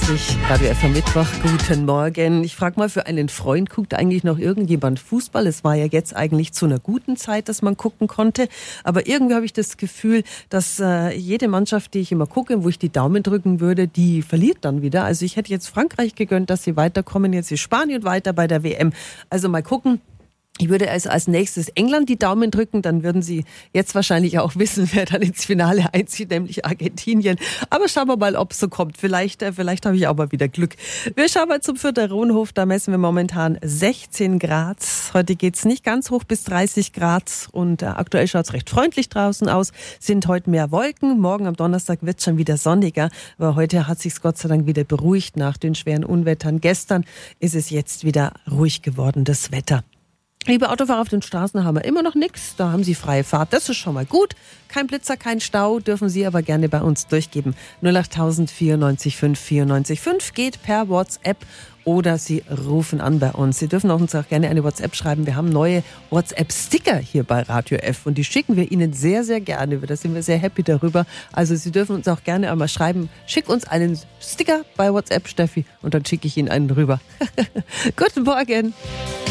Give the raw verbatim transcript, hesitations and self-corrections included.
dreißig, Radio F am Mittwoch, guten Morgen. Ich frage mal für einen Freund, guckt eigentlich noch irgendjemand Fußball? Es war ja jetzt eigentlich zu einer guten Zeit, dass man gucken konnte. Aber irgendwie habe ich das Gefühl, dass äh, jede Mannschaft, die ich immer gucke, wo ich die Daumen drücken würde, die verliert dann wieder. Also ich hätte jetzt Frankreich gegönnt, dass sie weiterkommen. Jetzt ist Spanien weiter bei der W M. Also mal gucken. Ich würde also als nächstes England die Daumen drücken, dann würden Sie jetzt wahrscheinlich auch wissen, wer dann ins Finale einzieht, nämlich Argentinien. Aber schauen wir mal, ob es so kommt. Vielleicht, äh, vielleicht habe ich auch mal wieder Glück. Wir schauen mal zum Fürther Ronhof, da messen wir momentan sechzehn Grad. Heute geht's nicht ganz hoch bis dreißig Grad und äh, aktuell schaut's recht freundlich draußen aus. Sind heute mehr Wolken, morgen am Donnerstag wird's schon wieder sonniger. Aber heute hat sich's Gott sei Dank wieder beruhigt nach den schweren Unwettern. Gestern ist es jetzt wieder ruhig geworden, das Wetter. Liebe Autofahrer, auf den Straßen haben wir immer noch nichts. Da haben Sie freie Fahrt. Das ist schon mal gut. Kein Blitzer, kein Stau. Dürfen Sie aber gerne bei uns durchgeben. null acht tausend vierundneunzig fünf vierundneunzig fünf geht per WhatsApp oder Sie rufen an bei uns. Sie dürfen uns auch gerne eine WhatsApp schreiben. Wir haben neue WhatsApp-Sticker hier bei Radio F und die schicken wir Ihnen sehr, sehr gerne. Da sind wir sehr happy darüber. Also Sie dürfen uns auch gerne einmal schreiben. Schick uns einen Sticker bei WhatsApp, Steffi, und dann schicke ich Ihnen einen rüber. Guten Morgen.